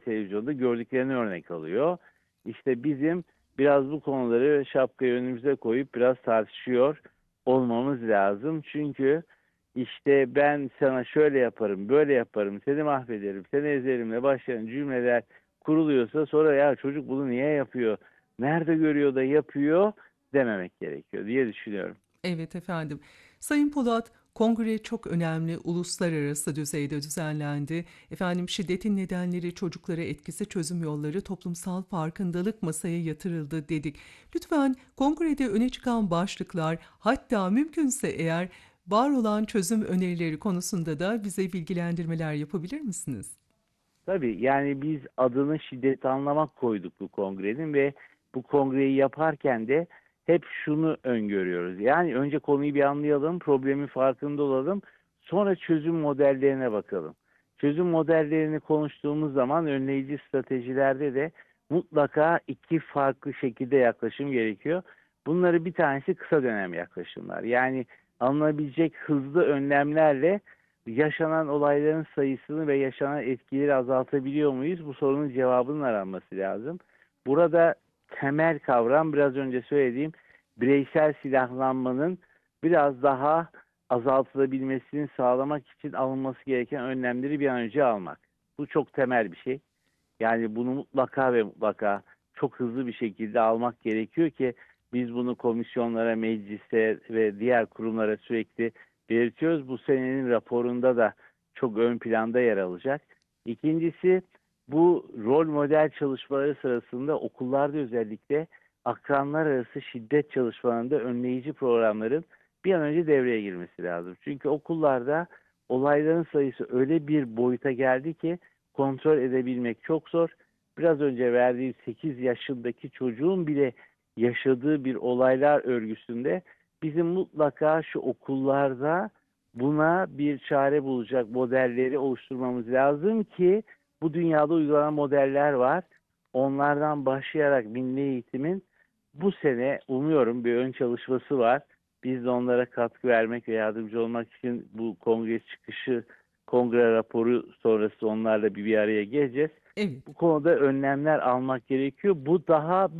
televizyonda gördüklerini örnek alıyor. İşte bizim biraz bu konuları şapkayı önümüze koyup biraz tartışıyor olmamız lazım. Çünkü işte ben sana şöyle yaparım, böyle yaparım, seni mahvederim, seni ezerimle başlayan cümleler kuruluyorsa sonra ya çocuk bunu niye yapıyor, nerede görüyor da yapıyor dememek gerekiyor diye düşünüyorum. Evet efendim. Sayın Polat, kongre çok önemli, uluslararası düzeyde düzenlendi. Efendim şiddetin nedenleri, çocuklara etkisi, çözüm yolları, toplumsal farkındalık masaya yatırıldı dedik. Lütfen kongrede öne çıkan başlıklar, hatta mümkünse eğer var olan çözüm önerileri konusunda da bize bilgilendirmeler yapabilir misiniz? Tabii yani biz adını şiddet anlamak koyduk bu kongrenin ve bu kongreyi yaparken de hep şunu öngörüyoruz. Yani önce konuyu bir anlayalım, problemin farkında olalım, sonra çözüm modellerine bakalım. Çözüm modellerini konuştuğumuz zaman önleyici stratejilerde de mutlaka iki farklı şekilde yaklaşım gerekiyor. Bunları bir tanesi kısa dönem yaklaşımlar. Yani alınabilecek hızlı önlemlerle yaşanan olayların sayısını ve yaşanan etkileri azaltabiliyor muyuz? Bu sorunun cevabının aranması lazım. Burada temel kavram biraz önce söylediğim bireysel silahlanmanın biraz daha azaltılabilmesini sağlamak için alınması gereken önlemleri bir an önce almak. Bu çok temel bir şey. Yani bunu mutlaka ve mutlaka çok hızlı bir şekilde almak gerekiyor ki biz bunu komisyonlara, meclise ve diğer kurumlara sürekli belirtiyoruz. Bu senenin raporunda da çok ön planda yer alacak. İkincisi bu rol model çalışmaları sırasında okullarda özellikle akranlar arası şiddet çalışmalarında önleyici programların bir an önce devreye girmesi lazım. Çünkü okullarda olayların sayısı öyle bir boyuta geldi ki kontrol edebilmek çok zor. Biraz önce verdiğim 8 yaşındaki çocuğun bile yaşadığı bir olaylar örgüsünde bizim mutlaka şu okullarda buna bir çare bulacak modelleri oluşturmamız lazım ki bu dünyada uygulanan modeller var. Onlardan başlayarak milli eğitimin bu sene umuyorum bir ön çalışması var. Biz de onlara katkı vermek ve yardımcı olmak için bu kongre çıkışı, kongre raporu sonrası onlarla bir araya geleceğiz. Evet. Bu konuda önlemler almak gerekiyor. Bu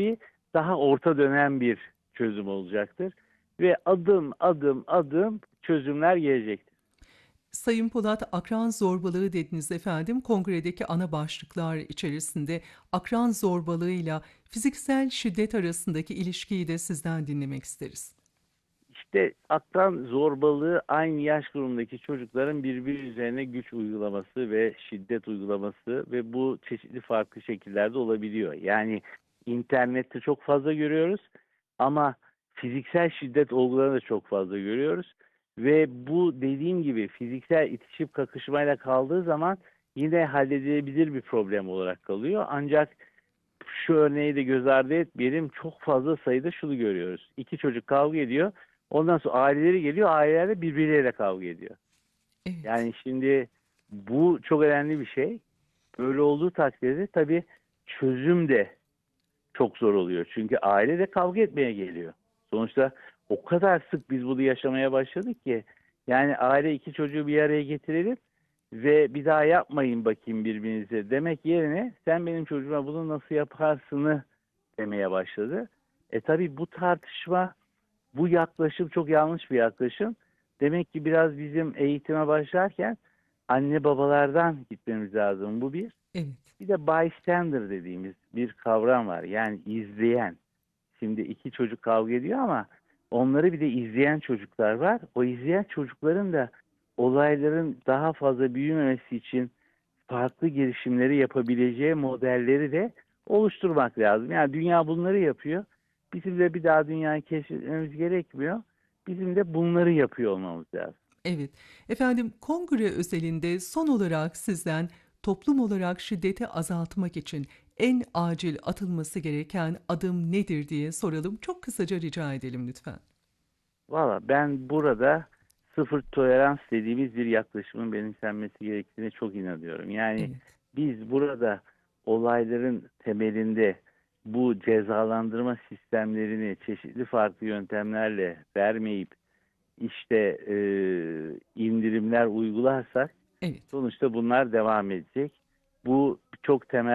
daha orta dönem bir çözüm olacaktır ve adım adım adım çözümler gelecektir. Sayın Polat, akran zorbalığı dediniz efendim. Kongredeki ana başlıklar içerisinde akran zorbalığıyla fiziksel şiddet arasındaki ilişkiyi de sizden dinlemek isteriz. İşte akran zorbalığı aynı yaş grubundaki çocukların birbiri üzerine güç uygulaması ve şiddet uygulaması ve bu çeşitli farklı şekillerde olabiliyor. Yani internette çok fazla görüyoruz ama fiziksel şiddet olgularını da çok fazla görüyoruz. Ve bu dediğim gibi fiziksel itişip kakışmayla kaldığı zaman yine halledilebilir bir problem olarak kalıyor. Ancak şu örneği de göz ardı etmeyelim. Çok fazla sayıda şunu görüyoruz. İki çocuk kavga ediyor. Ondan sonra aileleri geliyor. Aileler de birbirleriyle kavga ediyor. Evet, Yani şimdi bu çok önemli bir şey. Böyle olduğu takdirde tabii çözüm de çok zor oluyor. Çünkü aile de kavga etmeye geliyor. Sonuçta o kadar sık biz bunu yaşamaya başladık ki yani aile iki çocuğu bir araya getirelim ve bir daha yapmayın bakayım birbirinize demek yerine sen benim çocuğuma bunu nasıl yaparsını demeye başladı. Tabii bu tartışma, bu yaklaşım çok yanlış bir yaklaşım. Demek ki biraz bizim eğitime başlarken anne babalardan gitmemiz lazım. Bu bir. evet. Bir de bystander dediğimiz bir kavram var. Yani izleyen. Şimdi iki çocuk kavga ediyor ama onları bir de izleyen çocuklar var. O izleyen çocukların da olayların daha fazla büyümemesi için farklı girişimleri yapabileceği modelleri de oluşturmak lazım. Yani dünya bunları yapıyor. Bizim de bir daha dünyayı keşfetmemiz gerekmiyor. Bizim de bunları yapıyor olmamız lazım. Evet. Efendim, kongre özelinde son olarak sizden toplum olarak şiddeti azaltmak için en acil atılması gereken adım nedir diye soralım. Çok kısaca rica edelim lütfen. Valla ben burada sıfır tolerans dediğimiz bir yaklaşımın benimsenmesi gerektiğine çok inanıyorum. Yani Evet. biz burada olayların temelinde bu cezalandırma sistemlerini çeşitli farklı yöntemlerle vermeyip işte indirimler uygularsak Evet. sonuçta bunlar devam edecek. Bu çok temel